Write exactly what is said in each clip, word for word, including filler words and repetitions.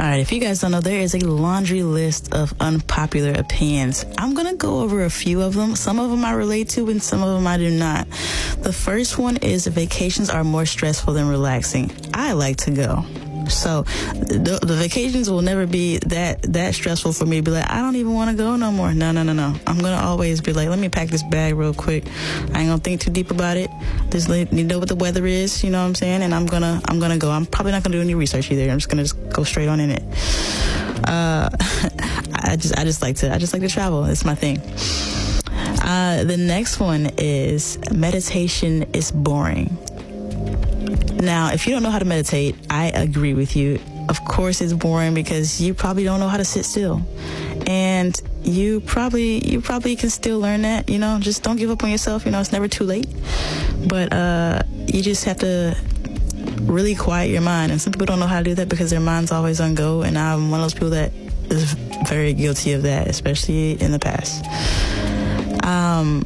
right, if you guys don't know, there is a laundry list of unpopular opinions. I'm going to go over a few of them. Some of them I relate to and some of them I do not. The first one is vacations are more stressful than relaxing. I like to go. So the, the vacations will never be that that stressful for me to be like, I don't even want to go no more. No, no, no, no. I'm going to always be like, let me pack this bag real quick. I ain't going to think too deep about it. Just let you know what the weather is, you know what I'm saying? And I'm going to I'm gonna go. I'm probably not going to do any research either. I'm just going to just go straight on in it. Uh, I just I just like to I just like to travel. It's my thing. Uh, the next one is meditation is boring. Now, if you don't know how to meditate, I agree with you. Of course it's boring because you probably don't know how to sit still. And you probably you probably can still learn that, you know, just don't give up on yourself. You know, it's never too late. But uh, you just have to really quiet your mind. And some people don't know how to do that because their mind's always on go. And I'm one of those people that is very guilty of that, especially in the past. Um...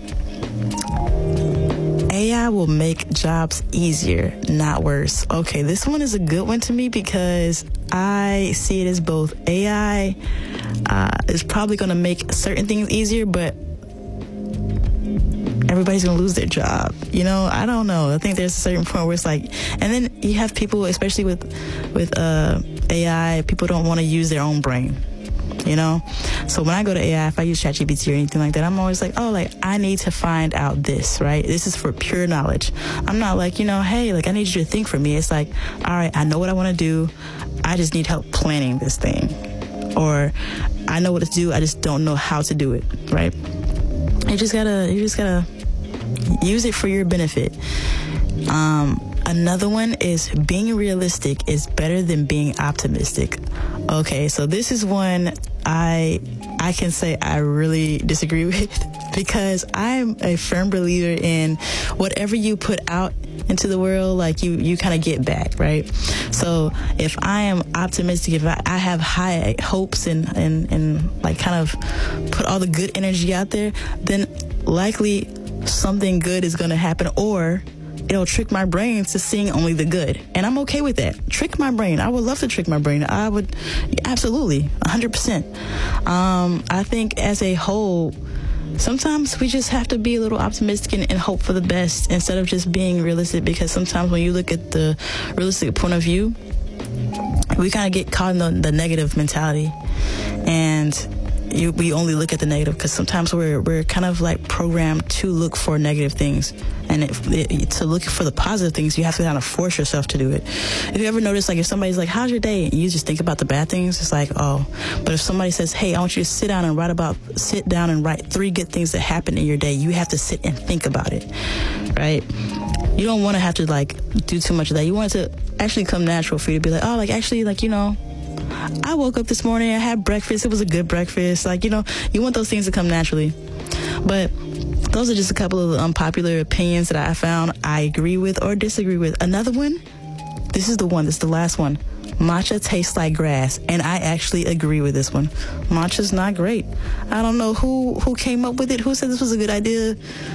A I will make jobs easier, not worse. Okay, this one is a good one to me because I see it as both. A I uh, is probably going to make certain things easier, but everybody's going to lose their job. You know, I don't know. I think there's a certain point where it's like, and then you have people, especially with, with uh, A I, people don't want to use their own brain. You know, so when I go to A I, if I use ChatGPT or anything like that, I'm always like, oh, like I need to find out this, right? This is for pure knowledge. I'm not like, you know, hey, like I need you to think for me. It's like, all right, I know what I want to do. I just need help planning this thing, or I know what to do. I just don't know how to do it, right? You just gotta, you just gotta use it for your benefit. Um, Another one is being realistic is better than being optimistic. Okay, so this is one I I can say I really disagree with because I'm a firm believer in whatever you put out into the world, like you, you kind of get back, right? So if I am optimistic, if I, I have high hopes and, and, and like kind of put all the good energy out there, then likely something good is going to happen, or it'll trick my brain to seeing only the good. And I'm okay with that. Trick my brain. I would love to trick my brain. I would, absolutely, one hundred percent. Um, I think as a whole, sometimes we just have to be a little optimistic and, and hope for the best instead of just being realistic, because sometimes when you look at the realistic point of view, we kind of get caught in the, the negative mentality. And You, we only look at the negative because sometimes we're we're kind of like programmed to look for negative things, and if, it, to look for the positive things, you have to kind of force yourself to do it. If you ever notice, like if somebody's like, "How's your day?" and you just think about the bad things, it's like, oh. But if somebody says, "Hey, I want you to sit down and write about sit down and write three good things that happened in your day," you have to sit and think about it, right? You don't want to have to like do too much of that. You want it to actually come natural for you to be like, oh, like actually, like you know. I woke up this morning, I had breakfast, it was a good breakfast. Like, you know, you want those things to come naturally. But those are just a couple of unpopular opinions that I found I agree with or disagree with. Another one, this is the one, this is the last one. Matcha tastes like grass, and I actually agree with this one. Matcha's not great. I don't know who, who came up with it, who said this was a good idea.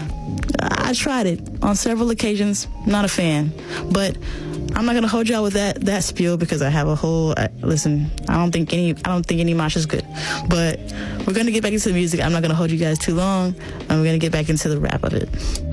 I tried it on several occasions, not a fan. But I'm not gonna hold y'all with that that spiel because I have a whole uh, listen. I don't think any I don't think any matcha is good, but we're gonna get back into the music. I'm not gonna hold you guys too long, and we're gonna get back into the rap of it.